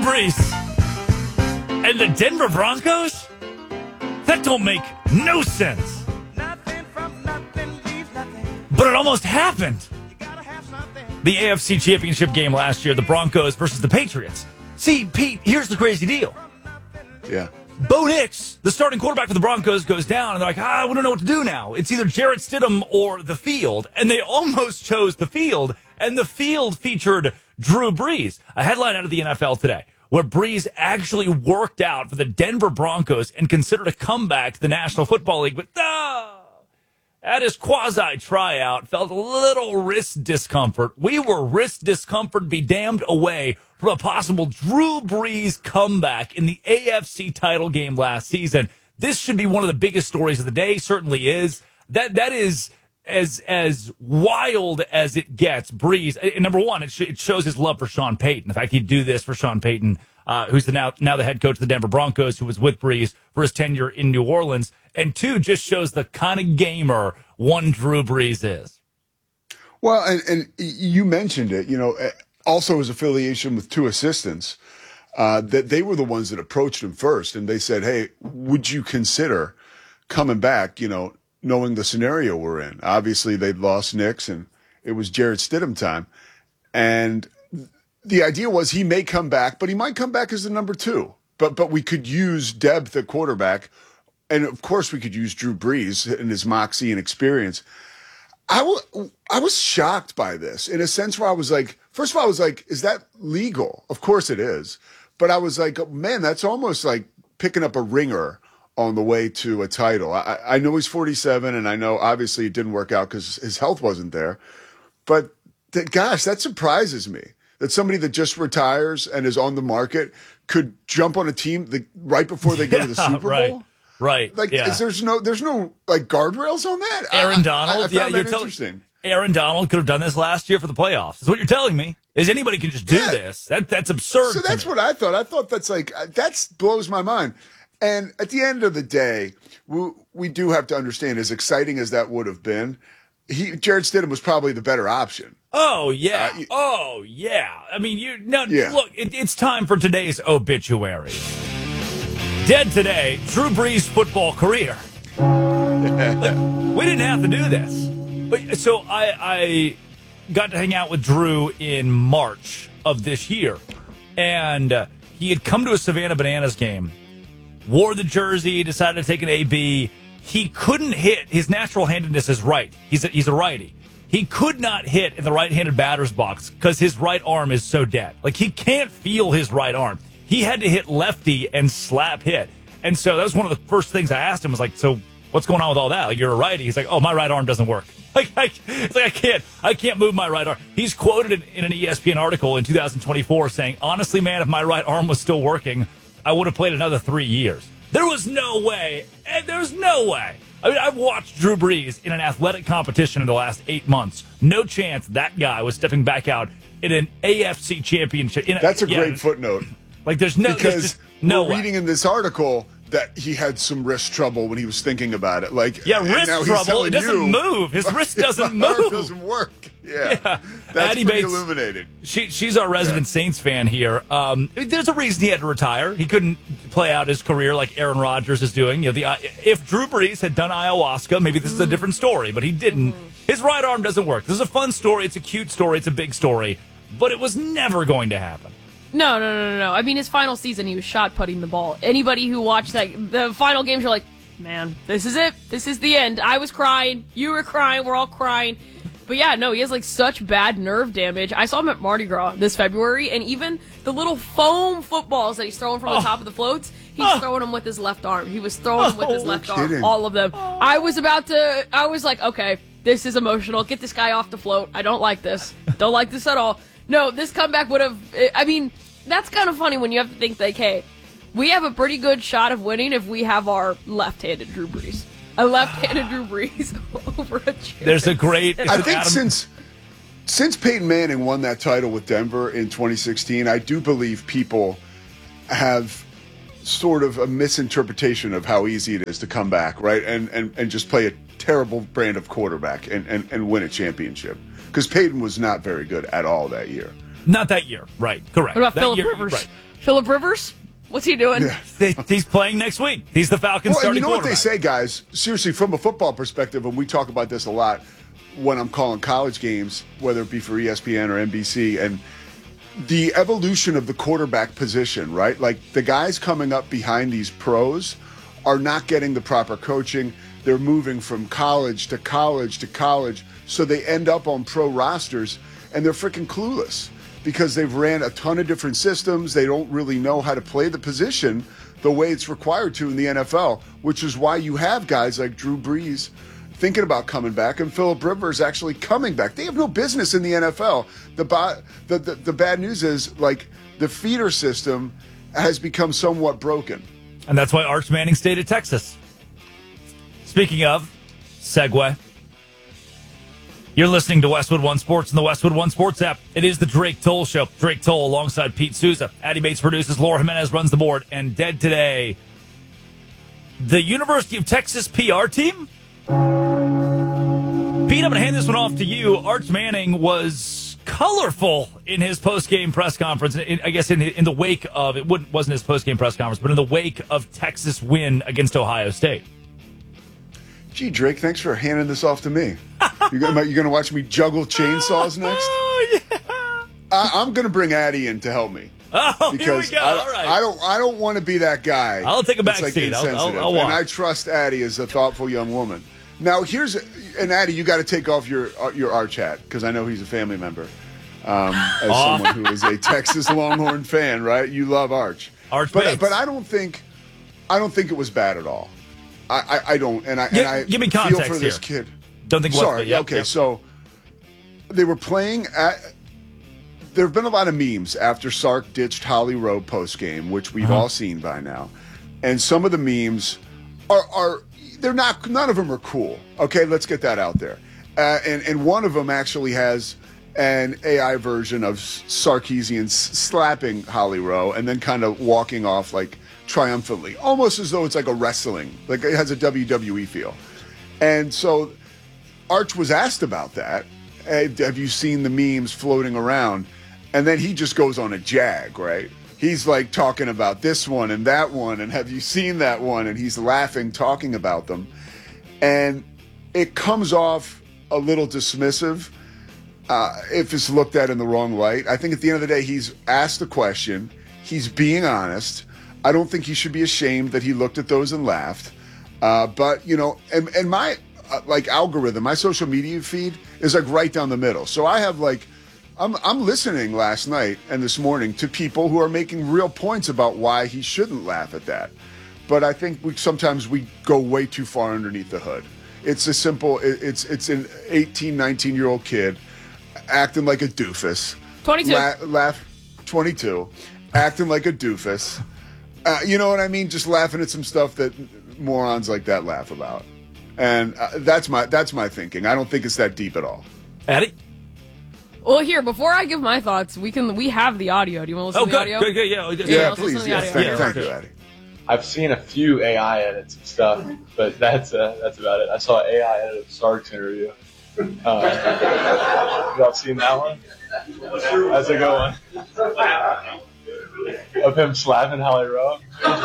Brees and the Denver Broncos? That don't make no sense. But it almost happened. The AFC Championship game last year, the Broncos versus the Patriots. See, Pete, here's the crazy deal. Yeah. Bo Nix, the starting quarterback for the Broncos, goes down, and they're like, we don't know what to do now. It's either Jarrett Stidham or the field. And they almost chose the field, and the field featured Drew Brees. A headline out of the NFL today, where Brees actually worked out for the Denver Broncos and considered a comeback to the National Football League. But at his quasi-tryout, felt a little wrist discomfort. We were wrist discomfort be damned away from a possible Drew Brees comeback in the AFC title game last season. This should be one of the biggest stories of the day. Certainly is. That is as wild as it gets. Brees, number one, it shows his love for Sean Payton. The fact he'd do this for Sean Payton, who's now the head coach of the Denver Broncos, who was with Brees for his tenure in New Orleans. And two, just shows the kind of gamer one Drew Brees is. Well, and you mentioned it, also his affiliation with two assistants, that they were the ones that approached him first. And they said, hey, would you consider coming back, knowing the scenario we're in? Obviously, they'd lost Nix, and it was Jarrett Stidham time. And the idea was he may come back, but he might come back as the number two. But we could use depth at quarterback. And, of course, we could use Drew Brees and his moxie and experience. I was shocked by this in a sense where I was like, first of all, I was like, is that legal? Of course it is. But I was like, man, that's almost like picking up a ringer on the way to a title. I know he's 47, and I know obviously it didn't work out because his health wasn't there. But, gosh, that surprises me, that somebody that just retires and is on the market could jump on a team right before they go to the Super Bowl. Right. Like, there's no like guardrails on that. Aaron Donald. I found that interesting. Aaron Donald could have done this last year for the playoffs. That's what you're telling me. Is anybody can just do this? That's absurd. So that's what I thought. I thought that blows my mind. And at the end of the day, we do have to understand, as exciting as that would have been, Jarrett Stidham was probably the better option. Oh yeah. I mean, look, it's time for today's obituary. Dead today, Drew Brees' football career. We didn't have to do this. But so I got to hang out with Drew in March of this year. And he had come to a Savannah Bananas game, wore the jersey, decided to take an AB. He couldn't hit. His natural handedness is right. He's a righty. He could not hit in the right-handed batter's box because his right arm is so dead. Like, he can't feel his right arm. He had to hit lefty and slap hit. And so that was one of the first things I asked him, was like, so what's going on with all that? Like, you're a righty. He's like, oh, my right arm doesn't work. It's like, I can't move my right arm. He's quoted in an ESPN article in 2024 saying, honestly, man, if my right arm was still working, I would have played another 3 years. There was no way. And there's no way. I mean, I've watched Drew Brees in an athletic competition in the last 8 months. No chance that guy was stepping back out in an AFC championship. That's a great footnote. Like, there's just no way. Reading in this article that he had some wrist trouble when he was thinking about it. Like, wrist trouble. It doesn't move. His wrist doesn't move. It doesn't work. Yeah. That's Addie pretty Bates, illuminating. She's our resident Saints fan here. There's a reason he had to retire. He couldn't play out his career like Aaron Rodgers is doing. If Drew Brees had done ayahuasca, maybe this is a different story, but he didn't. His right arm doesn't work. This is a fun story. It's a cute story. It's a big story. But it was never going to happen. No. I mean, his final season, he was shot putting the ball. Anybody who watched the final games, you're like, man, this is it. This is the end. I was crying. You were crying. We're all crying. But yeah, no, he has like such bad nerve damage. I saw him at Mardi Gras this February, and even the little foam footballs that he's throwing from the top of the floats, he's throwing them with his left arm. He was throwing them with his left arm, all of them. I was like, okay, this is emotional. Get this guy off the float. I don't like this. Don't like this at all. No, this comeback would have, I mean, that's kind of funny when you have to think like, hey, we have a pretty good shot of winning if we have our left-handed Drew Brees. A left-handed Drew Brees over a chair. There's a great... I think since Peyton Manning won that title with Denver in 2016, I do believe people have sort of a misinterpretation of how easy it is to come back, right? And just play a terrible brand of quarterback and win a championship. Because Peyton was not very good at all that year. Not that year, right? Correct. What about That Phillip year, Rivers? right. Phillip Rivers? What's he doing? Yeah. He's playing next week. He's the Falcons' Well, and starting you know what they quarterback. say, guys? Seriously, from a football perspective, and we talk about this a lot when I'm calling college games, whether it be for ESPN or NBC, and the evolution of the quarterback position, right? Like the guys coming up behind these pros are not getting the proper coaching. They're moving from college to college to college, so they end up on pro rosters, and they're freaking clueless because they've ran a ton of different systems. They don't really know how to play the position the way it's required to in the NFL, which is why you have guys like Drew Brees thinking about coming back and Phillip Rivers actually coming back. They have no business in the NFL. The bad news is, like, the feeder system has become somewhat broken. And that's why Arch Manning stayed at Texas. Speaking of, segue. You're listening to Westwood One Sports and the Westwood One Sports app. It is the Drake Toll Show. Drake Toll alongside Pete Souza. Addie Bates produces. Laura Jimenez runs the board. And dead today, the University of Texas PR team. Pete, I'm going to hand this one off to you. Arch Manning was colorful in his post-game press conference. I guess in the wake of, wasn't his post-game press conference, but in the wake of Texas' win against Ohio State. Gee, Drake, thanks for handing this off to me. You're going to watch me juggle chainsaws next? Oh, yeah. I'm going to bring Addie in to help me. Oh, Because here we go. All right. I don't want to be that guy. I'll take a back that's, seat. I'll insensitive. walk. And I trust Addie as a thoughtful young woman. Now, and Addie, you got to take off your Arch hat because I know he's a family member. As someone who is a Texas Longhorn fan, right? You love Arch. Bates. But I don't think it was bad at all. I don't, and I give me feel context for this here. kid. Don't think. Sorry. Yep, Okay, yep. so they were playing at. There have been a lot of memes after Sark ditched Holly Rowe post game, which we've all seen by now, and some of the memes are they're not. None of them are cool. Okay, let's get that out there. And one of them actually has an AI version of Sarkisian slapping Holly Rowe and then kind of walking off like triumphantly, almost as though it's like a wrestling, like it has a WWE feel. And so Arch was asked about that. Have you seen the memes floating around? And then he just goes on a jag, right? He's like talking about this one and that one, and have you seen that one? And he's laughing, talking about them. And it comes off a little dismissive if it's looked at in the wrong light. I think at the end of the day, he's asked a question. He's being honest. I don't think he should be ashamed that he looked at those and laughed. But, you know, and my algorithm, my social media feed is like right down the middle. So I have I'm listening last night and this morning to people who are making real points about why he shouldn't laugh at that. But I think sometimes we go way too far underneath the hood. It's a simple, it's an 18, 19-year-old kid acting like a doofus. 22. 22, acting like a doofus. You know what I mean? Just laughing at some stuff that morons like that laugh about. And that's my thinking. I don't think it's that deep at all. Addie? Well, here, before I give my thoughts, we have the audio. Do you want to listen to the audio? Good, Yeah, let's listen please. to the Yes, audio. thank you, Addie. I've seen a few AI edits and stuff, but that's about it. I saw an AI edit of Sark's interview. Y'all seen that one? That's a good one. Of him slapping Holly Rowe.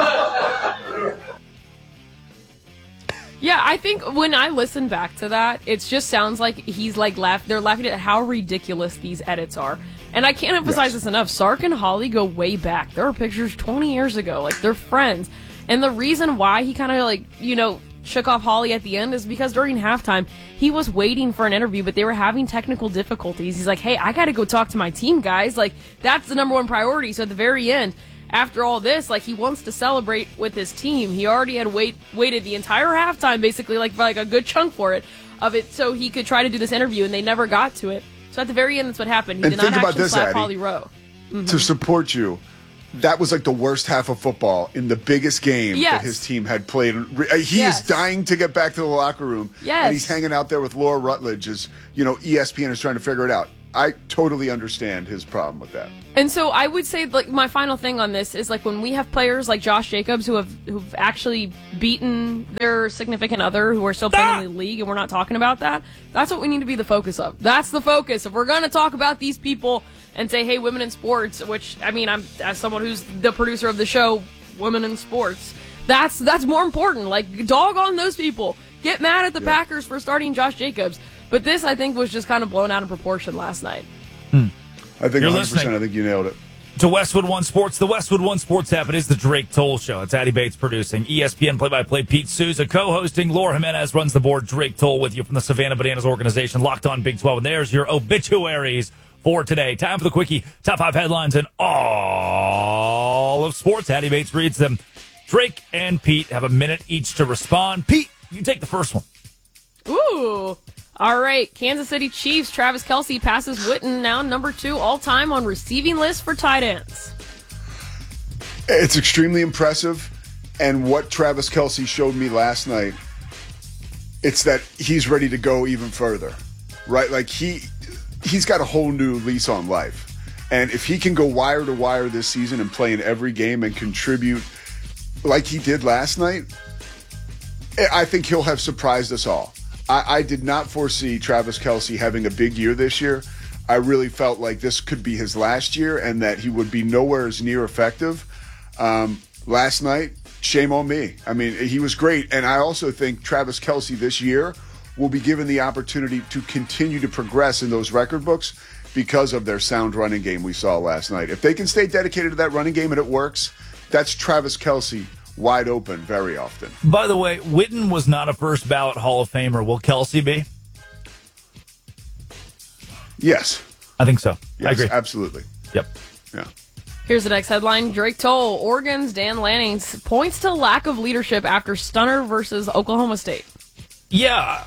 Yeah, I think when I listen back to that, it just sounds like he's like they're laughing at how ridiculous these edits are. And I can't emphasize this enough. Sark and Holly go way back. There are pictures 20 years ago. Like, they're friends. And the reason why he kind of, shook off Holly at the end is because during halftime, he was waiting for an interview, but they were having technical difficulties. He's like, hey, I got to go talk to my team, guys. Like, that's the number one priority. So at the very end, after all this, like, he wants to celebrate with his team. He already had waited the entire halftime, basically, like a good chunk of it, so he could try to do this interview, and they never got to it. So at the very end, that's what happened. He And did not think about actually this, slap Addie. Holly Rowe. To support you, that was like the worst half of football in the biggest game Yes. that his team had played. He Yes. is dying to get back to the locker room. Yes. And he's hanging out there with Laura Rutledge as, ESPN is trying to figure it out. I totally understand his problem with that. And so I would say, like, my final thing on this is, like, when we have players like Josh Jacobs who've actually beaten their significant other who are still playing in the league, and we're not talking about that, that's what we need to be the focus of. That's the focus. If we're going to talk about these people and say, hey, women in sports, which, I mean, I'm as someone who's the producer of the show, Women in Sports, that's more important. Like, dog on those people. Get mad at the Packers for starting Josh Jacobs. But this, I think, was just kind of blown out of proportion last night. I think You're 100%. listening. I think you nailed it. To Westwood One Sports, the Westwood One Sports app. It is the Drake Toll Show. It's Addy Bates producing. ESPN play-by-play Pete Souza co-hosting. Laura Jimenez runs the board. Drake Toll with you from the Savannah Bananas organization. Locked on Big 12. And there's your obituaries for today. Time for the quickie. Top 5 headlines in all of sports. Addy Bates reads them. Drake and Pete have a minute each to respond. Pete, you take the first one. Ooh. All right. Kansas City Chiefs, Travis Kelce passes Witten, now number 2 all-time on receiving list for tight ends. It's extremely impressive. And what Travis Kelce showed me last night, it's that he's ready to go even further, right? Like he's got a whole new lease on life. And if he can go wire to wire this season and play in every game and contribute like he did last night, I think he'll have surprised us all. I did not foresee Travis Kelce having a big year this year. I really felt like this could be his last year and that he would be nowhere as near effective. Last night, shame on me. I mean, he was great. And I also think Travis Kelce this year will be given the opportunity to continue to progress in those record books because of their sound running game we saw last night. If they can stay dedicated to that running game and it works, that's Travis Kelce wide open very often. By the way, Witten was not a first ballot Hall of Famer. Will Kelce be? Yes. I think so. Yes, I agree. Absolutely. Yep. Yeah. Here's the next headline. Drake Toll, Oregon's Dan Lanning points to lack of leadership after stunner versus Oklahoma State. Yeah,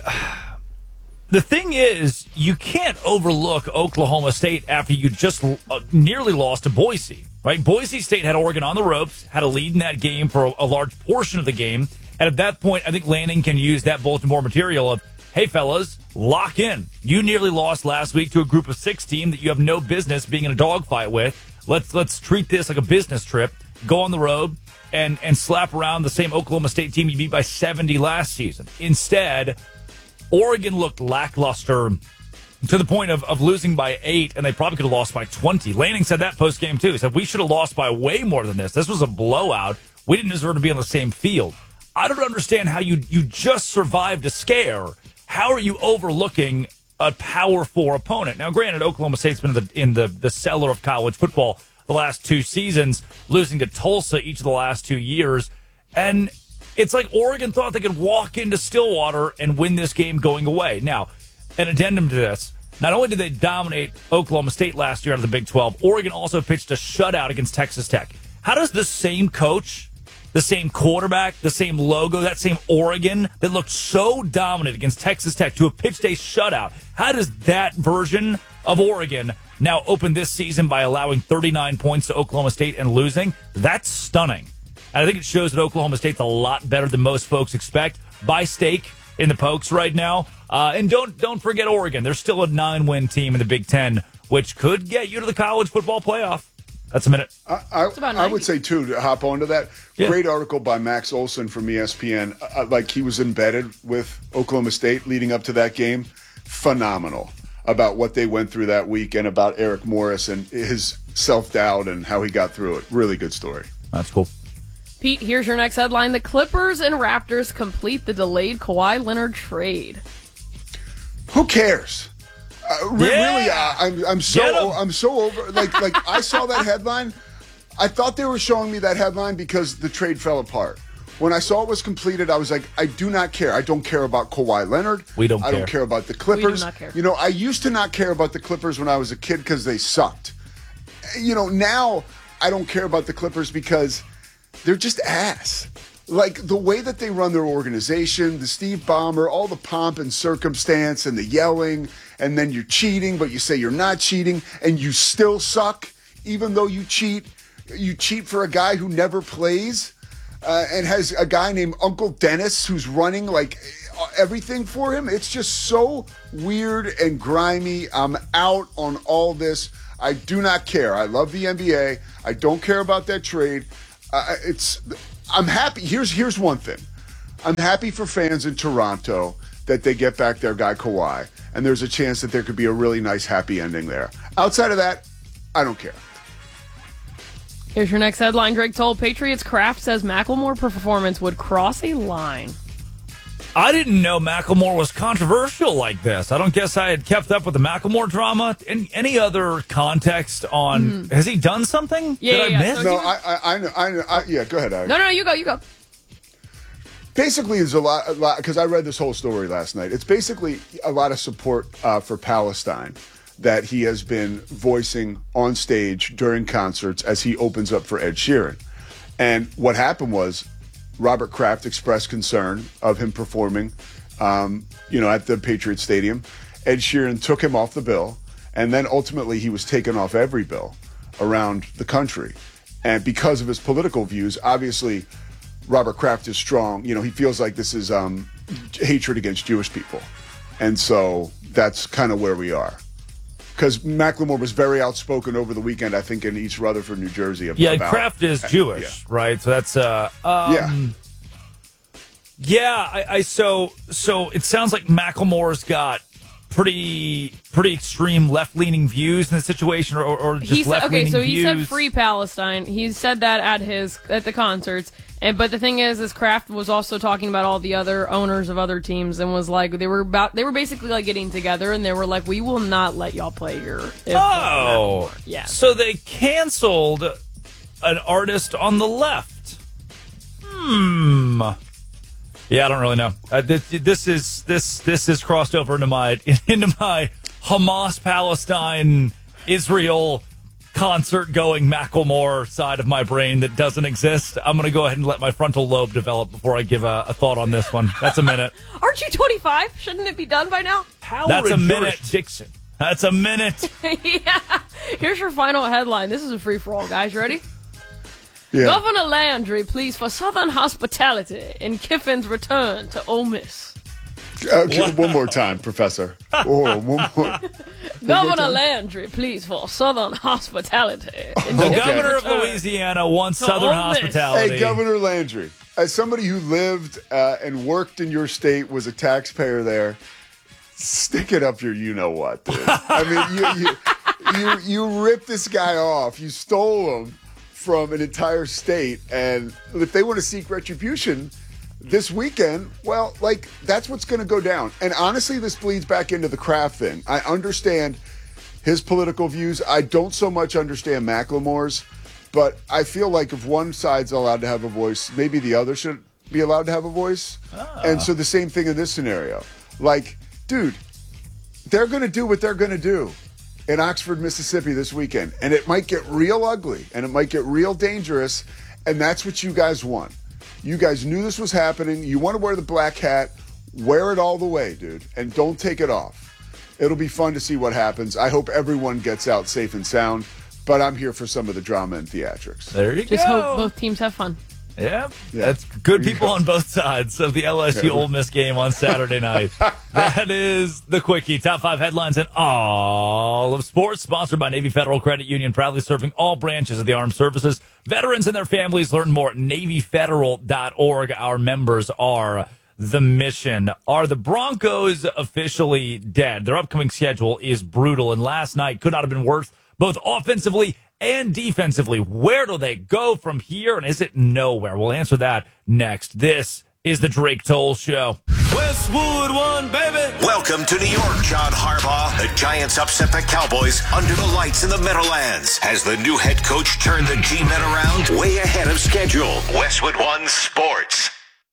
the thing is, you can't overlook Oklahoma State after you just nearly lost to Boise, right? Boise State had Oregon on the ropes, had a lead in that game for a large portion of the game. And at that point, I think Lanning can use that bulletin board material of, hey, fellas, lock in. You nearly lost last week to a group of 6 team that you have no business being in a dogfight with. Let's treat this like a business trip. Go on the road and slap around the same Oklahoma State team you beat by 70 last season. Instead, Oregon looked lackluster to the point of losing by 8, and they probably could have lost by 20. Lanning said that post-game, too. He said, we should have lost by way more than this. This was a blowout. We didn't deserve to be on the same field. I don't understand how you just survived a scare. How are you overlooking a Power 4 opponent? Now, granted, Oklahoma State's been in the cellar of college football the last 2 seasons, losing to Tulsa each of the last 2 years. And it's like Oregon thought they could walk into Stillwater and win this game going away. Now, an addendum to this, not only did they dominate Oklahoma State last year out of the Big 12, Oregon also pitched a shutout against Texas Tech. How does the same coach, the same quarterback, the same logo, that same Oregon that looked so dominant against Texas Tech to have pitched a shutout, how does that version of Oregon now open this season by allowing 39 points to Oklahoma State and losing? That's stunning. And I think it shows that Oklahoma State's a lot better than most folks expect. Buy steak in the Pokes right now. And don't forget Oregon. They're still a 9-win team in the Big Ten, which could get you to the college football playoff. That's a minute. I would say, too, to hop onto that, Yeah. Great article by Max Olson from ESPN. Like he was embedded with Oklahoma State leading up to that game. Phenomenal about what they went through that week and about Eric Morris and his self-doubt and how he got through it. Really good story. That's cool. Pete, here's your next headline. The Clippers and Raptors complete the delayed Kawhi Leonard trade. Who cares? Really, I'm Get 'em. I'm so over. Like I saw that headline. I thought they were showing me that headline because the trade fell apart. When I saw it was completed, I was like, I do not care. I don't care about Kawhi Leonard. We don't I care. don't care about the Clippers. We do not care. You know, I used to not care about the Clippers when I was a kid because they sucked. You know, now I don't care about the Clippers because they're just ass. Like the way that they run their organization, the Steve Ballmer, all the pomp and circumstance and the yelling, and then you're cheating, but you say you're not cheating, and you still suck, even though you cheat. You cheat for a guy who never plays and has a guy named Uncle Dennis who's running like everything for him. It's just so weird and grimy. I'm out on all this. I do not care. I love the NBA. I don't care about that trade. I'm happy. Here's one thing. I'm happy for fans in Toronto that they get back their guy Kawhi, and there's a chance that there could be a really nice happy ending there. Outside of that, I don't care. Here's your next headline. Greg told Patriots Kraft says Macklemore performance would cross a line. I didn't know Macklemore was controversial like this. I don't guess I had kept up with the Macklemore drama. Any other context on, has he done something that I missed? No, I know. Yeah, go ahead, Alex. No, you go. Basically, there's a lot, because I read this whole story last night. It's basically a lot of support for Palestine that he has been voicing on stage during concerts as he opens up for Ed Sheeran. And what happened was Robert Kraft expressed concern of him performing, at the Patriots Stadium. Ed Sheeran took him off the bill, and then ultimately he was taken off every bill around the country. And because of his political views, obviously Robert Kraft is strong. He feels like this is hatred against Jewish people. And so that's kind of where we are. Because Macklemore was very outspoken over the weekend, I think, in East Rutherford, New Jersey. About, Kraft is Jewish, right? So that's so it sounds like Macklemore's got pretty extreme left-leaning views in the situation, or just left-leaning views. He said free Palestine. He said that at the concerts. But the thing is Kraft was also talking about all the other owners of other teams and was like they were basically like getting together and they were like, we will not let y'all play here. Yeah. So they canceled an artist on the left. Yeah, I don't really know. This is crossed over into my Hamas, Palestine, Israel concert-going Macklemore side of my brain that doesn't exist. I'm going to go ahead and let my frontal lobe develop before I give a thought on this one. That's a minute. Aren't you 25? Shouldn't it be done by now? That's a minute, Dixon. That's a minute. Yeah. Here's your final headline. This is a free-for-all, guys. You ready? Yeah. Governor Landry pleads for Southern hospitality in Kiffin's return to Ole Miss. One more time, Professor. One more. Governor Landry pleads for Southern hospitality. The governor of Louisiana wants Southern hospitality. Hey, Governor Landry, as somebody who lived and worked in your state, was a taxpayer there, stick it up your you-know-what, dude. I mean, you ripped this guy off. You stole him from an entire state, and if they want to seek retribution this weekend, well, that's what's going to go down. And honestly, this bleeds back into the Kraft thing. I understand his political views. I don't so much understand Macklemore's, but I feel like if one side's allowed to have a voice, maybe the other should be allowed to have a voice. And so the same thing in this scenario. Dude, they're going to do what they're going to do in Oxford, Mississippi this weekend. And it might get real ugly, and it might get real dangerous, and that's what you guys want. You guys knew this was happening. You want to wear the black hat. Wear it all the way, dude, and don't take it off. It'll be fun to see what happens. I hope everyone gets out safe and sound, but I'm here for some of the drama and theatrics. There you go. Just hope both teams have fun. Yeah, that's good people on both sides of the LSU Ole Miss game on Saturday night. That is the Quickie. Top 5 headlines in all of sports. Sponsored by Navy Federal Credit Union, proudly serving all branches of the armed services. Veterans and their families, learn more at NavyFederal.org. Our members are the mission. Are the Broncos officially dead? Their upcoming schedule is brutal, and last night could not have been worse, both offensively and defensively. Where do they go from here, and is it nowhere? We'll answer that next. This is the Drake Toll Show. Westwood One, baby. Welcome to New York, John Harbaugh. The Giants upset the Cowboys under the lights in the Meadowlands. Has the new head coach turned the G-men around? Way ahead of schedule. Westwood One Sports.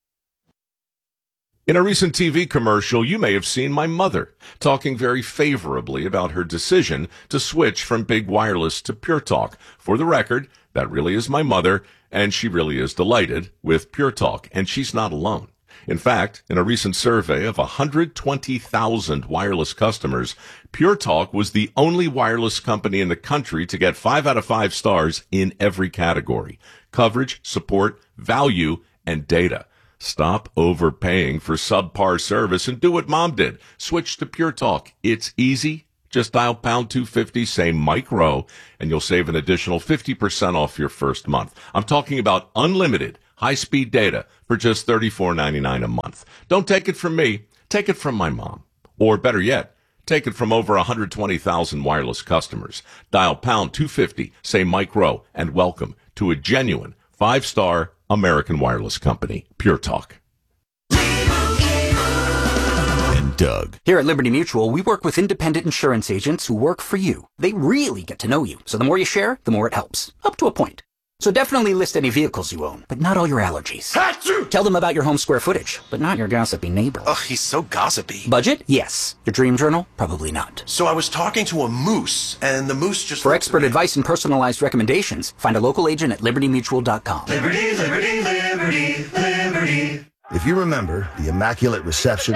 In a recent TV commercial, you may have seen my mother talking very favorably about her decision to switch from big wireless to Pure Talk. For the record, that really is my mother, and she really is delighted with Pure Talk, and she's not alone. In fact, in a recent survey of 120,000 wireless customers, Pure Talk was the only wireless company in the country to get 5 out of 5 stars in every category: coverage, support, value, and data. Stop overpaying for subpar service and do what Mom did. Switch to Pure Talk. It's easy. Just dial pound 250, say Mike Rowe, and you'll save an additional 50% off your first month. I'm talking about unlimited high-speed data for just $34.99 a month. Don't take it from me. Take it from my mom. Or better yet, take it from over 120,000 wireless customers. Dial pound 250, say Mike Rowe, and welcome to a genuine 5-star American wireless company, Pure Talk. And Doug. Here at Liberty Mutual, we work with independent insurance agents who work for you. They really get to know you, so the more you share, the more it helps. Up to a point. So definitely list any vehicles you own, but not all your allergies. Achoo! Tell them about your home square footage, but not your gossipy neighbor. Ugh, he's so gossipy. Budget? Yes. Your dream journal? Probably not. So I was talking to a moose, and the moose just... For expert advice and personalized recommendations, find a local agent at libertymutual.com. Liberty, liberty, liberty, liberty. If you remember the immaculate reception,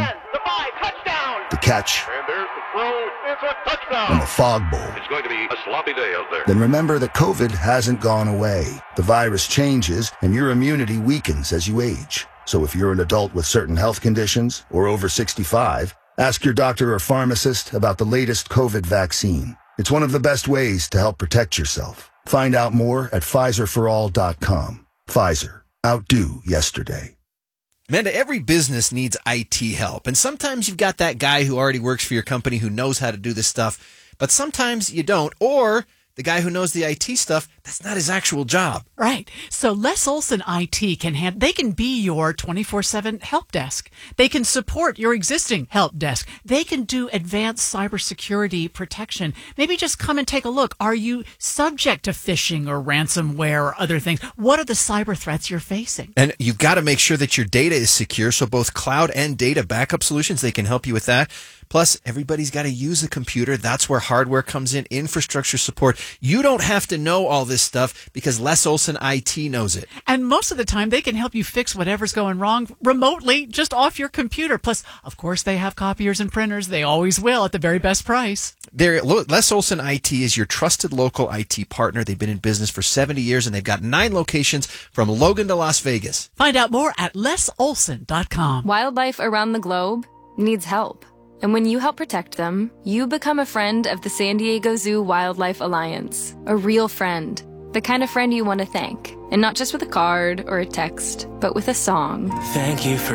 the catch, and there's the throw. It's a touchdown. and the fog bowl, It's going to be a sloppy day out there. then remember that COVID hasn't gone away. The virus changes, and your immunity weakens as you age. So if you're an adult with certain health conditions or over 65, ask your doctor or pharmacist about the latest COVID vaccine. It's one of the best ways to help protect yourself. Find out more at PfizerForAll.com. Pfizer. Outdo yesterday. Amanda, every business needs IT help. And sometimes you've got that guy who already works for your company who knows how to do this stuff, but sometimes you don't. Or the guy who knows the IT stuff, that's not his actual job. Right. So Les Olson IT they can be your 24/7 help desk. They can support your existing help desk. They can do advanced cybersecurity protection. Maybe just come and take a look. Are you subject to phishing or ransomware or other things? What are the cyber threats you're facing? And you've got to make sure that your data is secure. So both cloud and data backup solutions, they can help you with that. Plus, everybody's got to use a computer. That's where hardware comes in, infrastructure support. You don't have to know all this stuff because Les Olson IT knows it. And most of the time, they can help you fix whatever's going wrong remotely, just off your computer. Plus, of course, they have copiers and printers. They always will at the very best price. Les Olson IT is your trusted local IT partner. They've been in business for 70 years, and they've got 9 locations from Logan to Las Vegas. Find out more at lesolson.com. Wildlife around the globe needs help. And when you help protect them, you become a friend of the San Diego Zoo Wildlife Alliance. A real friend. The kind of friend you want to thank. And not just with a card or a text, but with a song. Thank you for